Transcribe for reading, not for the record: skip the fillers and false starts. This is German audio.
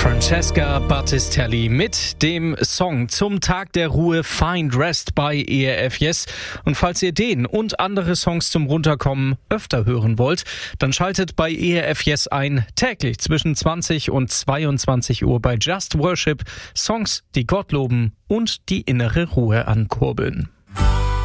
Francesca Battistelli mit dem Song zum Tag der Ruhe Find Rest bei ERF Yes. Und falls ihr den und andere Songs zum Runterkommen öfter hören wollt, dann schaltet bei ERF Yes ein, täglich zwischen 20 und 22 Uhr bei Just Worship, Songs, die Gott loben und die innere Ruhe ankurbeln.